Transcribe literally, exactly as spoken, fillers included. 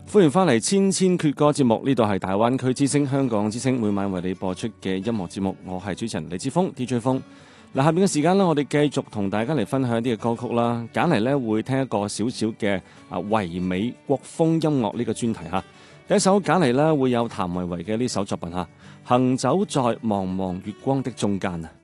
歡迎翻嚟千千闕歌節目，呢度係大灣區之聲、香港之聲，每晚為你播出嘅音樂節目，我係主持人李志峰 D J 峰。嗱，下邊嘅時間呢，我哋繼續同大家嚟分享一啲嘅歌曲啦，揀嚟呢會聽一個少少嘅啊唯美國風音樂呢個專題吓。第一首揀嚟呢會有譚維維嘅呢首作品吓，行走在茫茫月光的中間啊。